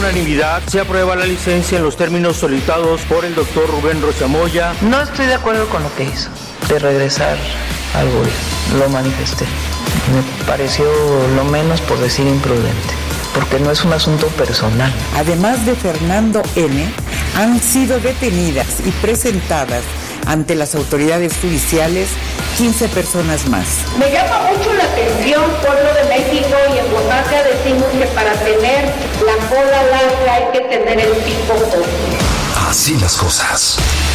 unanimidad se aprueba la licencia en los términos solicitados por el doctor Rubén Rocha Moya. No estoy de acuerdo con lo que hizo, de regresar al gobierno. Lo manifesté. Me pareció lo menos, por decir, imprudente, porque no es un asunto personal. Además de Fernando N., han sido detenidas y presentadas ante las autoridades judiciales 15 personas más. Me llama mucho la atención, pueblo de México, y en Oaxaca decimos que para tener la cola larga hay que tener el pico corto. Así las cosas.